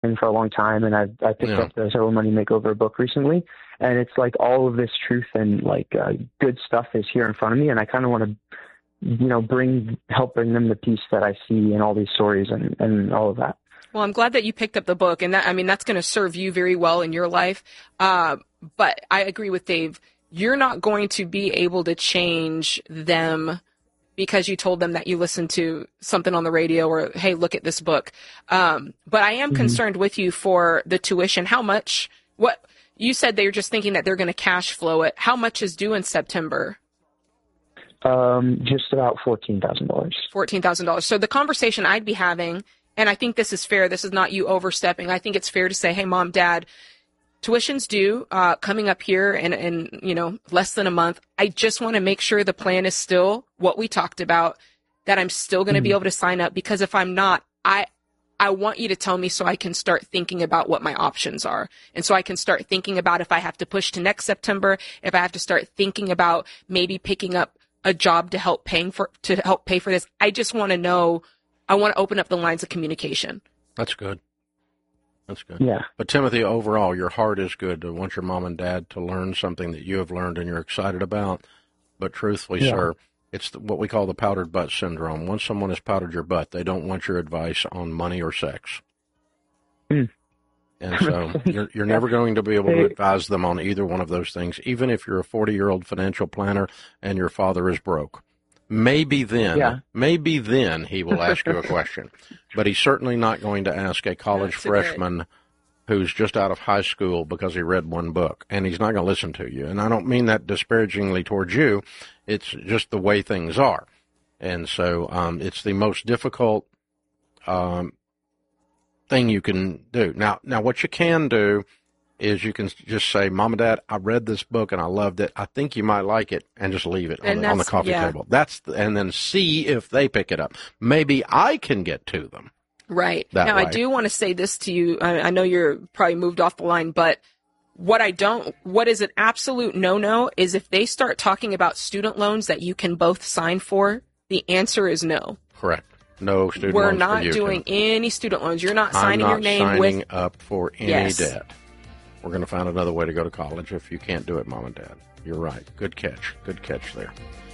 for a long time, and I picked up the Zero Money Makeover book recently, and it's like all of this truth and like good stuff is here in front of me, and I kind of want to, help bring them the peace that I see in all these stories and all of that. Well, I'm glad that you picked up the book, and that's going to serve you very well in your life. But I agree with Dave. You're not going to be able to change them because you told them that you listened to something on the radio or, hey, look at this book. But I am concerned with you for the tuition. How much, what you said they're just thinking that they're going to cash flow it. How much is due in September? Just about $14,000. $14,000. So the conversation I'd be having, and I think this is fair, this is not you overstepping. I think it's fair to say, hey, Mom, Dad, tuition's due, coming up here in less than a month. I just want to make sure the plan is still what we talked about, that I'm still going to be able to sign up, because if I'm not, I want you to tell me so I can start thinking about what my options are. And so I can start thinking about if I have to push to next September, if I have to start thinking about maybe picking up a job to help pay for this. I just want to know, I want to open up the lines of communication. That's good. That's good. Yeah. But Timothy, overall, your heart is good to want your mom and dad to learn something that you have learned and you're excited about. But truthfully, sir, it's what we call the powdered butt syndrome. Once someone has powdered your butt, they don't want your advice on money or sex. And so you're never going to be able to advise them on either one of those things, even if you're a 40-year-old financial planner and your father is broke. Maybe then he will ask you a question. But he's certainly not going to ask a college freshman who's just out of high school because he read one book, and he's not going to listen to you. And I don't mean that disparagingly towards you. It's just the way things are. And so it's the most difficult thing you can do. Now, what you can do is you can just say, Mom and Dad, I read this book and I loved it. I think you might like it, and just leave it on the coffee table. And then see if they pick it up. Maybe I can get to them. Right. Now, I do want to say this to you. I know you're probably moved off the line, but what is an absolute no-no is if they start talking about student loans that you can both sign for, the answer is no. Correct. No student loans. We're not doing any student loans. You're not signing your name with. I'm not signing up for any debt. We're going to find another way to go to college if you can't do it, Mom and Dad. You're right. Good catch. Good catch there.